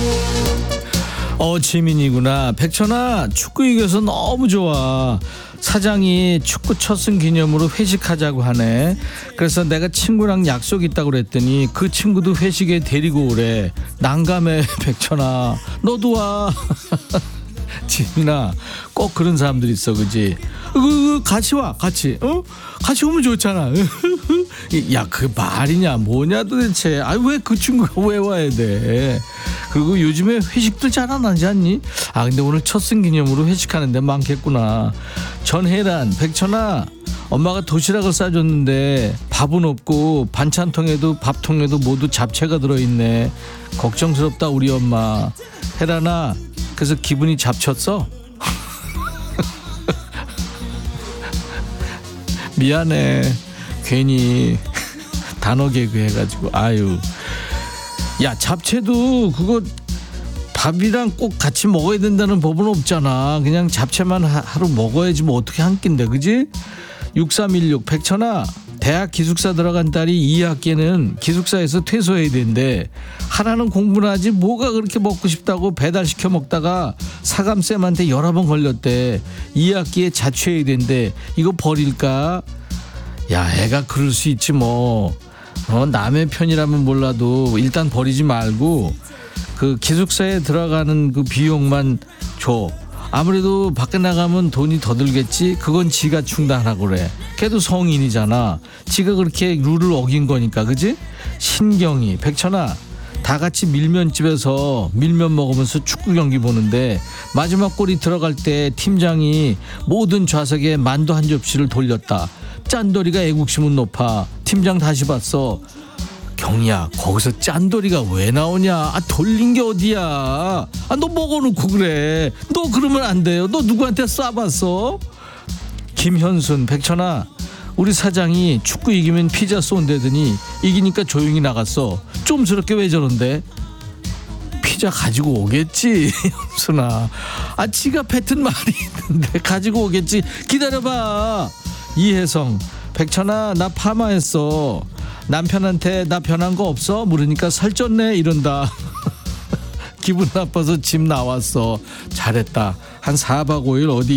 지민이구나. 백천아, 축구 이겨서 너무 좋아. 사장이 축구 첫 승 기념으로 회식하자고 하네. 그래서 내가 친구랑 약속 있다고 그랬더니 그 친구도 회식에 데리고 오래. 난감해. 백천아, 너도 와. 지민아, 꼭 그런 사람들 있어, 그지? 같이 와, 같이. 같이 오면 좋잖아. 야, 그 말이냐 뭐냐 도대체. 왜 그 친구가 왜 와야 돼? 그리고 요즘에 회식도 잘 안 하지 않니? 근데 오늘 첫 승 기념으로 회식하는 데 많겠구나. 전혜란, 백천아, 엄마가 도시락을 싸줬는데 밥은 없고 반찬통에도 밥통에도 모두 잡채가 들어있네. 걱정스럽다 우리 엄마. 혜란아, 그래서 기분이 잡쳤어? 미안해. 괜히 단어 개그 해가지고. 아유, 야, 잡채도 그거 밥이랑 꼭 같이 먹어야 된다는 법은 없잖아. 그냥 잡채만 하루 먹어야지 뭐 어떻게 한 끼인데, 그지? 6316, 백천아, 대학 기숙사 들어간 딸이 2학기에는 기숙사에서 퇴소해야 된대. 하나는 공부나 하지 뭐가 그렇게 먹고 싶다고 배달시켜 먹다가 사감쌤한테 여러 번 걸렸대. 2학기에 자취해야 된대. 이거 버릴까? 야, 애가 그럴 수 있지 뭐. 남의 편이라면 몰라도 일단 버리지 말고 그 기숙사에 들어가는 그 비용만 줘. 아무래도 밖에 나가면 돈이 더 들겠지. 그건 지가 충당하라고 그래. 걔도 성인이잖아. 지가 그렇게 룰을 어긴 거니까, 그지? 신경이, 백천아, 다 같이 밀면집에서 밀면 먹으면서 축구 경기 보는데 마지막 골이 들어갈 때 팀장이 모든 좌석에 만두 한 접시를 돌렸다. 짠돌이가 애국심은 높아. 팀장 다시 봤어. 경이야, 거기서 짠돌이가 왜 나오냐? 돌린 게 어디야? 너 먹어놓고 그래. 너 그러면 안 돼요. 너 누구한테 쏴봤어? 김현순, 백천아, 우리 사장이 축구 이기면 피자 쏜대더니 이기니까 조용히 나갔어. 좀스럽게 왜 저런데? 피자 가지고 오겠지. 현순아, 지가 뱉은 말이 있는데 가지고 오겠지. 기다려봐. 이혜성, 백천아, 나 파마했어. 남편한테 나 변한 거 없어? 물으니까 살쪘네 이런다. 기분 나빠서 집 나왔어. 잘했다. 한 4박 5일 어디